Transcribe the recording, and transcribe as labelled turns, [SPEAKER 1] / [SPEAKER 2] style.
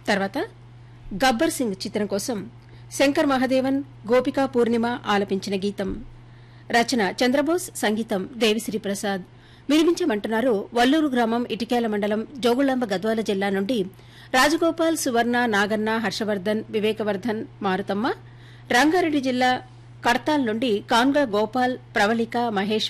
[SPEAKER 1] తర్వాత గబ్బర్ సింగ్ చిత్రం కోసం శంకర్ మహాదేవన్ గోపికా పూర్ణిమ ఆలపించిన గీతం రచన చంద్రబోస్ సంగీతం దేవిశ్రీ ప్రసాద్ వినిపించమంటున్నారు వల్లూరు గ్రామం ఇటికేల మండలం జోగులాంబ గద్వాల జిల్లా నుండి రాజగోపాల్ సువర్ణ నాగన్న హర్షవర్ధన్ వివేకవర్ధన్ మారుతమ్మ రంగారెడ్డి జిల్లా కడతాల్ నుండి కాన్గా గోపాల్ ప్రవళిక మహేష్